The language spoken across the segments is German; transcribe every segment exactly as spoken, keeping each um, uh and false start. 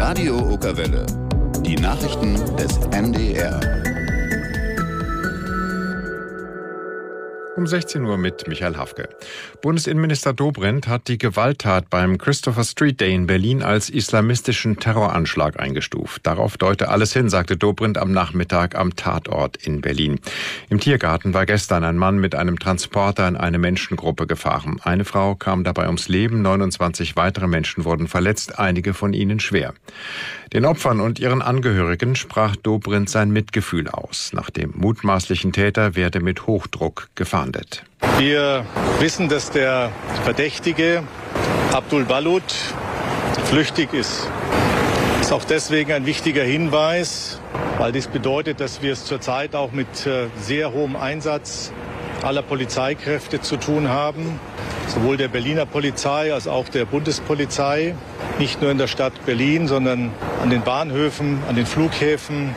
Radio Okerwelle. Die Nachrichten des M D R. Um sechzehn Uhr mit Michael Hafke. Bundesinnenminister Dobrindt hat die Gewalttat beim Christopher Street Day in Berlin als islamistischen Terroranschlag eingestuft. Darauf deute alles hin, sagte Dobrindt am Nachmittag am Tatort in Berlin. Im Tiergarten war gestern ein Mann mit einem Transporter in eine Menschengruppe gefahren. Eine Frau kam dabei ums Leben, neunundzwanzig weitere Menschen wurden verletzt, einige von ihnen schwer. Den Opfern und ihren Angehörigen sprach Dobrindt sein Mitgefühl aus. Nach dem mutmaßlichen Täter werde mit Hochdruck gefahndet. Wir wissen, dass der Verdächtige Abdul Balut flüchtig ist. Das ist auch deswegen ein wichtiger Hinweis, weil dies bedeutet, dass wir es zurzeit auch mit sehr hohem Einsatz aller Polizeikräfte zu tun haben. Sowohl der Berliner Polizei als auch der Bundespolizei. Nicht nur in der Stadt Berlin, sondern an den Bahnhöfen, an den Flughäfen,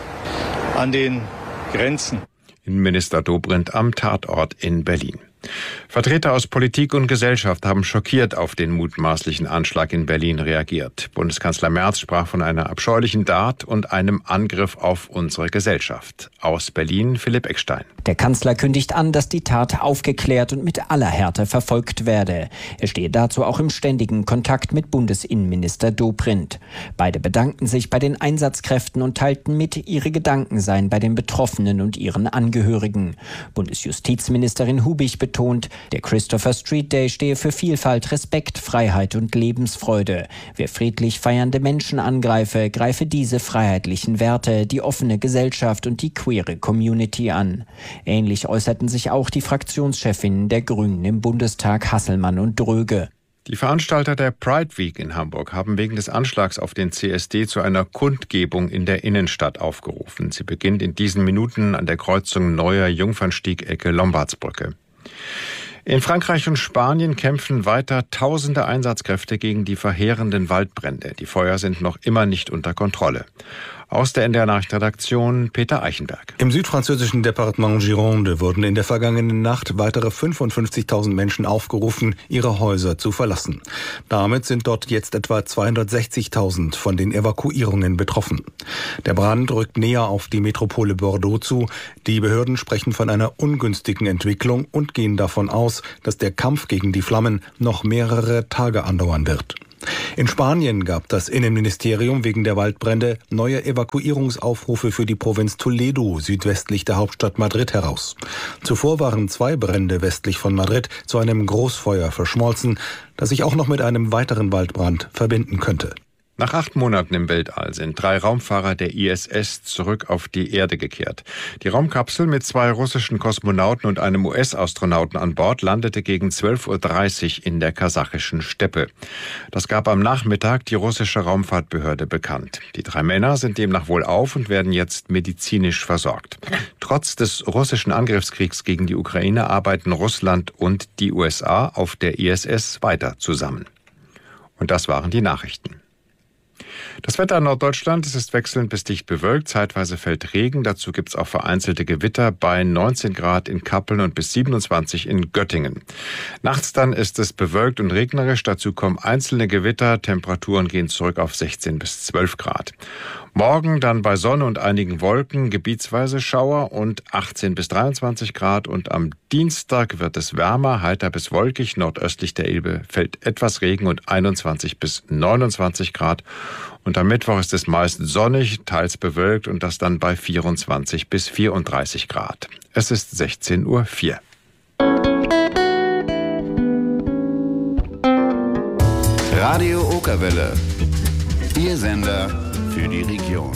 an den Grenzen. Innenminister Dobrindt am Tatort in Berlin. Vertreter aus Politik und Gesellschaft haben schockiert auf den mutmaßlichen Anschlag in Berlin reagiert. Bundeskanzler Merz sprach von einer abscheulichen Tat und einem Angriff auf unsere Gesellschaft. Aus Berlin Philipp Eckstein. Der Kanzler kündigt an, dass die Tat aufgeklärt und mit aller Härte verfolgt werde. Er stehe dazu auch im ständigen Kontakt mit Bundesinnenminister Dobrindt. Beide bedankten sich bei den Einsatzkräften und teilten mit, ihre Gedanken seien bei den Betroffenen und ihren Angehörigen. Bundesjustizministerin Hubig betont, der Christopher Street Day stehe für Vielfalt, Respekt, Freiheit und Lebensfreude. Wer friedlich feiernde Menschen angreife, greife diese freiheitlichen Werte, die offene Gesellschaft und die queere Community an. Ähnlich äußerten sich auch die Fraktionschefinnen der Grünen im Bundestag, Hasselmann und Dröge. Die Veranstalter der Pride Week in Hamburg haben wegen des Anschlags auf den C S D zu einer Kundgebung in der Innenstadt aufgerufen. Sie beginnt in diesen Minuten an der Kreuzung Neuer Jungfernstieg-Ecke Lombardsbrücke. In Frankreich und Spanien kämpfen weiter tausende Einsatzkräfte gegen die verheerenden Waldbrände. Die Feuer sind noch immer nicht unter Kontrolle. Aus der N D R-Nachrichtenredaktion Peter Eichenberg. Im südfranzösischen Departement Gironde wurden in der vergangenen Nacht weitere fünfundfünfzigtausend Menschen aufgerufen, ihre Häuser zu verlassen. Damit sind dort jetzt etwa zweihundertsechzigtausend von den Evakuierungen betroffen. Der Brand rückt näher auf die Metropole Bordeaux zu. Die Behörden sprechen von einer ungünstigen Entwicklung und gehen davon aus, dass der Kampf gegen die Flammen noch mehrere Tage andauern wird. In Spanien gab das Innenministerium wegen der Waldbrände neue Evakuierungsaufrufe für die Provinz Toledo südwestlich der Hauptstadt Madrid heraus. Zuvor waren zwei Brände westlich von Madrid zu einem Großfeuer verschmolzen, das sich auch noch mit einem weiteren Waldbrand verbinden könnte. Nach acht Monaten im Weltall sind drei Raumfahrer der I S S zurück auf die Erde gekehrt. Die Raumkapsel mit zwei russischen Kosmonauten und einem U S-Astronauten an Bord landete gegen zwölf Uhr dreißig in der kasachischen Steppe. Das gab am Nachmittag die russische Raumfahrtbehörde bekannt. Die drei Männer sind demnach wohlauf und werden jetzt medizinisch versorgt. Trotz des russischen Angriffskriegs gegen die Ukraine arbeiten Russland und die U S A auf der I S S weiter zusammen. Und das waren die Nachrichten. Das Wetter in Norddeutschland, es ist wechselnd bis dicht bewölkt, zeitweise fällt Regen, dazu gibt es auch vereinzelte Gewitter bei neunzehn Grad in Kappeln und bis siebenundzwanzig in Göttingen. Nachts dann ist es bewölkt und regnerisch, dazu kommen einzelne Gewitter, Temperaturen gehen zurück auf sechzehn bis zwölf Grad. Morgen dann bei Sonne und einigen Wolken, gebietsweise Schauer und achtzehn bis dreiundzwanzig Grad und am Dienstag wird es wärmer, heiter bis wolkig, nordöstlich der Elbe fällt etwas Regen und einundzwanzig bis neunundzwanzig Grad. Und am Mittwoch ist es meist sonnig, teils bewölkt und das dann bei vierundzwanzig bis vierunddreißig Grad. Es ist sechzehn Uhr vier. Radio Okerwelle. Ihr Sender für die Region.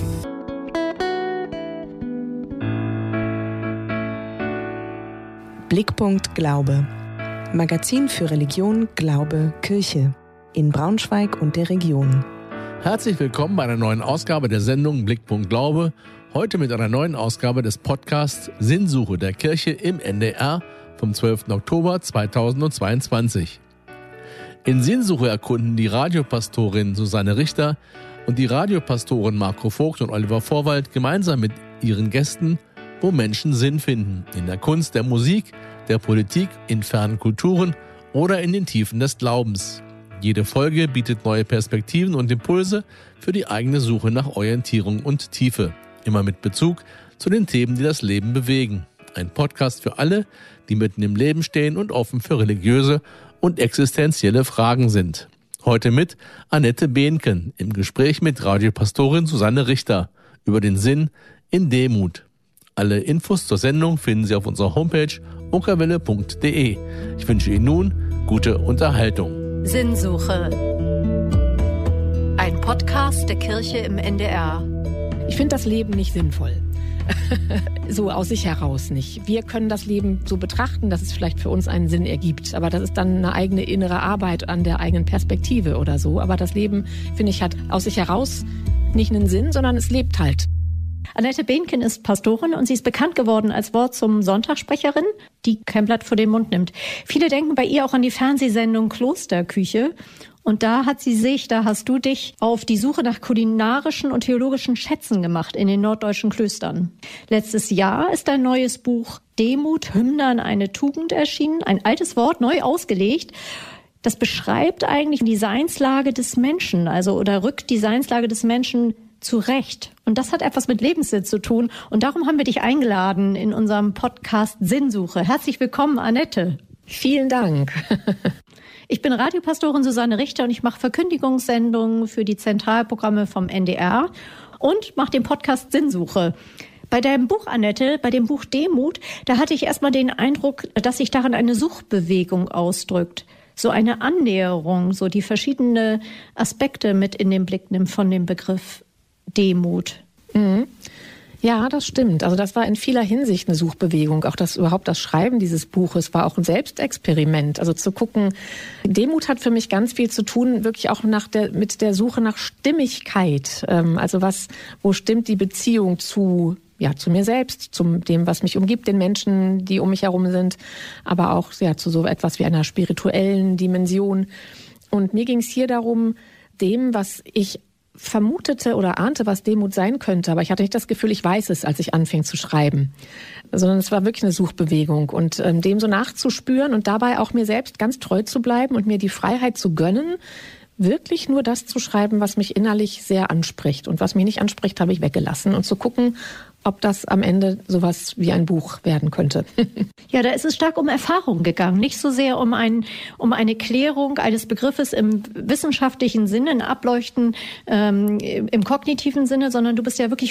Blickpunkt Glaube. Magazin für Religion, Glaube, Kirche. In Braunschweig und der Region. Herzlich willkommen bei einer neuen Ausgabe der Sendung Blickpunkt Glaube. Heute mit einer neuen Ausgabe des Podcasts Sinnsuche der Kirche im N D R vom zwölften Oktober zweitausendzweiundzwanzig. In Sinnsuche erkunden die Radiopastorin Susanne Richter und die Radiopastoren Marco Vogt und Oliver Vorwald gemeinsam mit ihren Gästen, wo Menschen Sinn finden. In der Kunst, der Musik, der Politik, in fernen Kulturen oder in den Tiefen des Glaubens. Jede Folge bietet neue Perspektiven und Impulse für die eigene Suche nach Orientierung und Tiefe. Immer mit Bezug zu den Themen, die das Leben bewegen. Ein Podcast für alle, die mitten im Leben stehen und offen für religiöse und existenzielle Fragen sind. Heute mit Annette Behnken im Gespräch mit Radiopastorin Susanne Richter über den Sinn in Demut. Alle Infos zur Sendung finden Sie auf unserer Homepage okerwelle punkt de. Ich wünsche Ihnen nun gute Unterhaltung. Sinnsuche. Ein Podcast der Kirche im N D R. Ich finde das Leben nicht sinnvoll. So aus sich heraus nicht. Wir können das Leben so betrachten, dass es vielleicht für uns einen Sinn ergibt. Aber das ist dann eine eigene innere Arbeit an der eigenen Perspektive oder so. Aber das Leben, finde ich, hat aus sich heraus nicht einen Sinn, sondern es lebt halt. Annette Behnken ist Pastorin und sie ist bekannt geworden als Wort zum Sonntagssprecherin, die kein Blatt vor den Mund nimmt. Viele denken bei ihr auch an die Fernsehsendung Klosterküche. Und da hat sie sich, da hast du dich auf die Suche nach kulinarischen und theologischen Schätzen gemacht in den norddeutschen Klöstern. Letztes Jahr ist ein neues Buch Demut, Hymne an eine Tugend erschienen. Ein altes Wort, neu ausgelegt. Das beschreibt eigentlich die Seinslage des Menschen, also oder rückt die Seinslage des Menschen zurecht. Und das hat etwas mit Lebenssinn zu tun. Und darum haben wir dich eingeladen in unserem Podcast Sinnsuche. Herzlich willkommen, Annette. Vielen Dank. Ich bin Radiopastorin Susanne Richter und ich mache Verkündigungssendungen für die Zentralprogramme vom N D R und mache den Podcast Sinnsuche. Bei deinem Buch, Annette, bei dem Buch Demut, da hatte ich erstmal den Eindruck, dass sich darin eine Suchbewegung ausdrückt. So eine Annäherung, so die verschiedenen Aspekte mit in den Blick nimmt von dem Begriff Demut. Mhm. Ja, das stimmt. Also das war in vieler Hinsicht eine Suchbewegung. Auch das überhaupt das Schreiben dieses Buches war auch ein Selbstexperiment. Also zu gucken, Demut hat für mich ganz viel zu tun, wirklich auch nach der, mit der Suche nach Stimmigkeit. Also was, wo stimmt die Beziehung zu, ja, zu mir selbst, zu dem, was mich umgibt, den Menschen, die um mich herum sind, aber auch, ja, zu so etwas wie einer spirituellen Dimension. Und mir ging es hier darum, dem, was ich vermutete oder ahnte, was Demut sein könnte, aber ich hatte nicht das Gefühl, ich weiß es, als ich anfing zu schreiben, sondern es war wirklich eine Suchbewegung und ähm, dem so nachzuspüren und dabei auch mir selbst ganz treu zu bleiben und mir die Freiheit zu gönnen, wirklich nur das zu schreiben, was mich innerlich sehr anspricht und was mich nicht anspricht, habe ich weggelassen und zu gucken, ob das am Ende sowas wie ein Buch werden könnte. Ja, da ist es stark um Erfahrung gegangen, nicht so sehr um, ein, um eine Klärung eines Begriffes im wissenschaftlichen Sinne, ein Ableuchten ähm, im kognitiven Sinne, sondern du bist ja wirklich